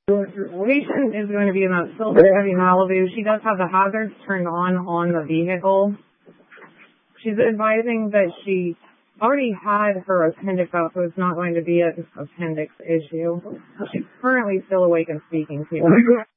The patient is going to be in that silver heavy Malibu. She does have the hazards turned on the vehicle. She's advising that she already had her appendix out, so it's not going to be an appendix issue. She's currently still awake and speaking to you.